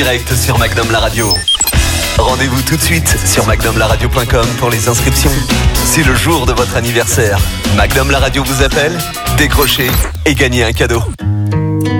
Direct sur Magnum La Radio. Rendez-vous tout de suite sur magnumlaradio.com pour les inscriptions. C'est le jour de votre anniversaire. Magnum La Radio vous appelle, décrochez et gagnez un cadeau.